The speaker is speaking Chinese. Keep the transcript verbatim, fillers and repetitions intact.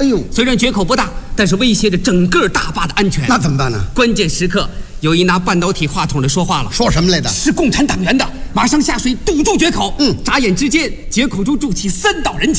呦， 虽然决口不大，但是威胁着整个大坝的安全。 那怎么办呢？ 关键时刻，有一拿半导体话筒的说话了， 说什么来的？ 是共产党员的，马上下水堵住决口。 嗯， 眨眼之间，决口中筑起三道人墙。